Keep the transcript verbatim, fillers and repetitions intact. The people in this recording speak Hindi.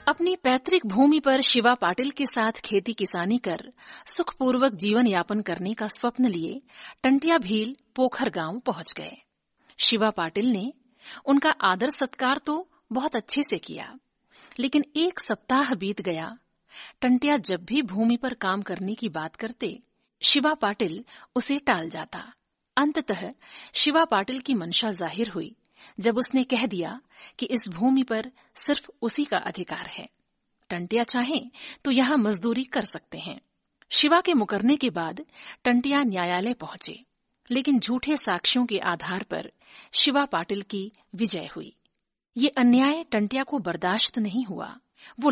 अपनी पैतृक भूमि पर शिवा पाटिल के साथ खेती किसानी कर सुखपूर्वक जीवन यापन करने का स्वप्न लिए टंटिया भील पोखर गांव पहुंच गए। शिवा पाटिल ने उनका आदर सत्कार तो बहुत अच्छे से किया, लेकिन एक सप्ताह बीत गया। टंटिया जब भी भूमि पर काम करने की बात करते, शिवा पाटिल उसे टाल जाता। अंततः शिवा पाटिल की मंशा जाहिर हुई जब उसने कह दिया कि इस भूमि पर सिर्फ उसी का अधिकार है। टंटिया चाहें तो यहां मजदूरी कर सकते हैं। शिवा के मुकरने के बाद टंटिया न्यायालय पहुंचे, लेकिन झूठे साक्ष्यों के आधार पर शिवा पाटिल की विजय हुई। ये अन्याय टंटिया को बर्दाश्त नहीं हुआ। वो